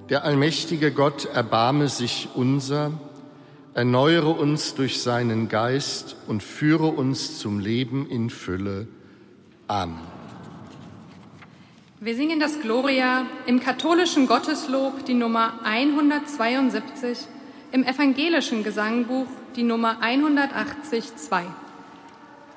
Der allmächtige Gott erbarme sich unser, erneuere uns durch seinen Geist und führe uns zum Leben in Fülle. Amen. Wir singen das Gloria im katholischen Gotteslob, die Nummer 172, im evangelischen Gesangbuch, die Nummer 182.